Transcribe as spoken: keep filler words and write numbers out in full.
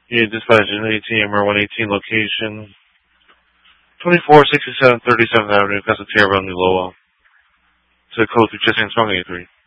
You dispatch an A T M R one eighteen location, twenty-four sixty-seven thirty-seventh Avenue, Casa Tierra, New Lowell. To code through Chesing Strong eighty-three.